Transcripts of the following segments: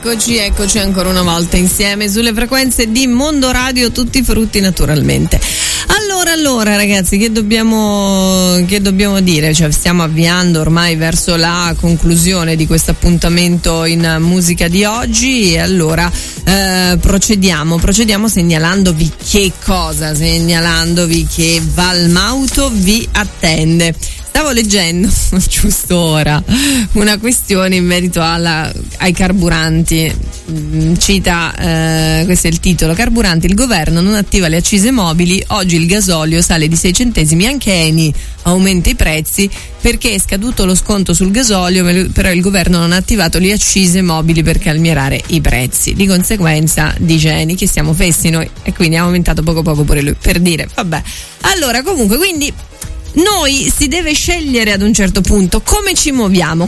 Eccoci ancora una volta insieme sulle frequenze di Mondo Radio, tutti frutti naturalmente. Allora ragazzi, che dobbiamo dire? Cioè, stiamo avviando ormai verso la conclusione di questo appuntamento in musica di oggi e allora procediamo segnalandovi che cosa? Segnalandovi che Valmauto vi attende. Stavo leggendo giusto ora una questione in merito ai carburanti. Cita, questo è il titolo: carburanti, il governo non attiva le accise mobili, oggi il gasolio sale di 6 centesimi, anche Eni aumenta i prezzi perché è scaduto lo sconto sul gasolio, però il governo non ha attivato le accise mobili per calmierare i prezzi. Di conseguenza dice Eni che siamo fessi noi e quindi ha aumentato poco pure lui, per dire, vabbè. Allora, comunque, quindi noi si deve scegliere ad un certo punto come ci muoviamo.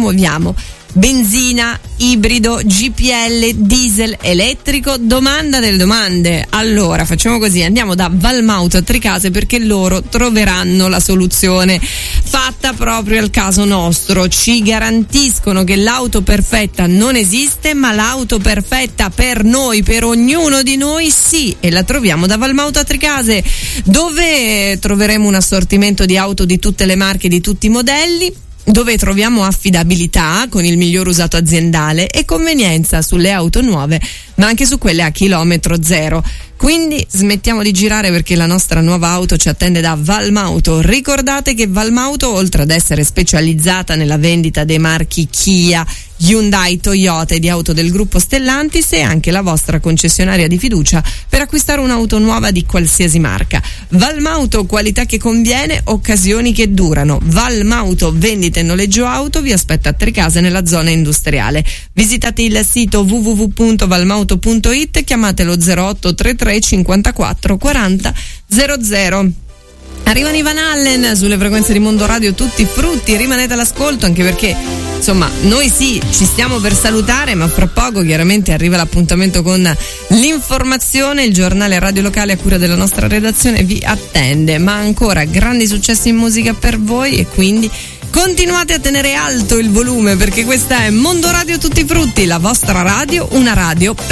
Benzina, ibrido, GPL, diesel, elettrico, domanda delle domande. Allora facciamo così, andiamo da Valmauto a Tricase perché loro troveranno la soluzione fatta proprio al caso nostro. Ci garantiscono che l'auto perfetta non esiste, ma l'auto perfetta per noi, per ognuno di noi sì, e la troviamo da Valmauto a Tricase, dove troveremo un assortimento di auto di tutte le marche, di tutti i modelli, dove troviamo affidabilità con il miglior usato aziendale e convenienza sulle auto nuove, ma anche su quelle a chilometro zero. Quindi smettiamo di girare perché la nostra nuova auto ci attende da Valmauto. Ricordate che Valmauto, oltre ad essere specializzata nella vendita dei marchi Kia, Hyundai, Toyota e di auto del gruppo Stellantis, è anche la vostra concessionaria di fiducia per acquistare un'auto nuova di qualsiasi marca. Valmauto, qualità che conviene, occasioni che durano. Valmauto, vendita e noleggio auto, vi aspetta a Tricase nella zona industriale. Visitate il sito www.valmauto.it, chiamatelo 0833 54 40 00. Arrivano i Van Allen sulle frequenze di Mondo Radio, tutti frutti, rimanete all'ascolto anche perché insomma noi sì, ci stiamo per salutare, ma fra poco chiaramente arriva l'appuntamento con l'informazione, il giornale radio locale a cura della nostra redazione vi attende, ma ancora grandi successi in musica per voi e quindi continuate a tenere alto il volume perché questa è Mondo Radio Tutti Frutti, la vostra radio, una radio